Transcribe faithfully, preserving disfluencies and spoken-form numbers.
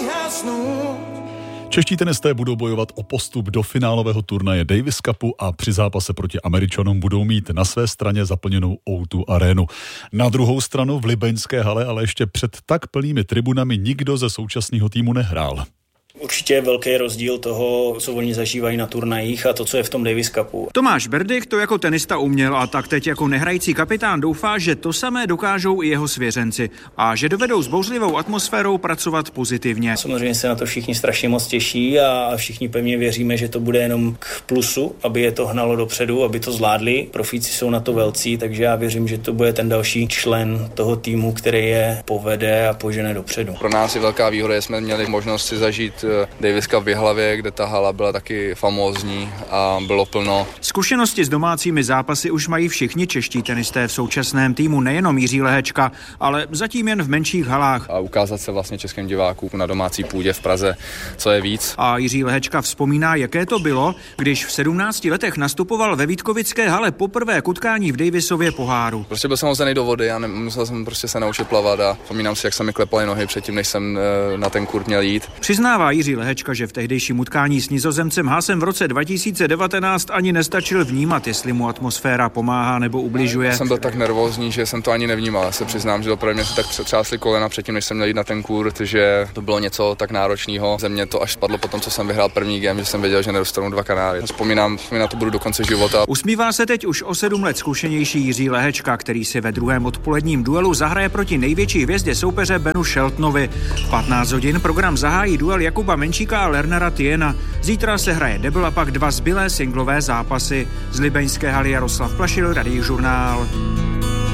vyhasnout. Čeští tenisté budou bojovat o postup do finálového turnaje Davis Cupu a při zápase proti Američanům budou mít na své straně zaplněnou ó dva arénu. Na druhou stranu v Libeňské hale ale ještě před tak plnými tribunami nikdo ze současného týmu nehrál. Určitě je velký rozdíl toho, co oni zažívají na turnajích a to, co je v tom Davis Cupu. Tomáš Berdych to jako tenista uměl a tak teď jako nehrající kapitán doufá, že to samé dokážou i jeho svěřenci a že dovedou s bouřlivou atmosférou pracovat pozitivně. Samozřejmě se na to všichni strašně moc těší a všichni pevně věříme, že to bude jenom k plusu, aby je to hnalo dopředu, aby to zvládli. Profíci jsou na to velcí, takže já věřím, že to bude ten další člen toho týmu, který je povede a požene dopředu. Pro nás je velká výhoda, že jsme měli možnost si zažít Davis Cup v Jihlavě, kde ta hala byla taky famózní a bylo plno. Zkušenosti s domácími zápasy už mají všichni čeští tenisté v současném týmu, nejenom Jiří Lehečka, ale zatím jen v menších halách. A ukázat se vlastně českým divákům na domácí půdě v Praze, co je víc. A Jiří Lehečka vzpomíná, jaké to bylo, když v sedmnácti letech nastupoval ve Vítkovické hale poprvé k utkání v Davisově poháru. Prostě byl jsem hozený do vody a musel jsem prostě se naučit plavat a vzpomínám si, jak se mi klepaly nohy předtím, než jsem na ten kurt měl jít. Přiznává Jiří Lehečka, že v tehdejším utkání s Nizozemcem Haasem v roce dva tisíce devatenáct ani nestačil vnímat, jestli mu atmosféra pomáhá nebo ubližuje. Já jsem byl tak nervózní, že jsem to ani nevnímal. Já se přiznám, že opravdu mě se tak třásly kolena předtím, než jsem měl jít na ten kurt, že to bylo něco tak náročného. Ze mě to až spadlo po tom, co jsem vyhrál první game, že jsem věděl, že nedostanu dva kanály. Vzpomínám, na to budu do konce života. Usmívá se teď už o sedm let zkušenější Jiří Lehečka, který si ve druhém odpoledním duelu zahraje proti největší hvězdě soupeře Benu Sheltonovi. V patnáct hodin program zahájí duel Jakuba Menčíka a Lernera Tiena. Zítra se hraje debl a pak dva zbylé singlové zápasy. Z libeňské haly Jaroslav Plašil, Radiožurnál.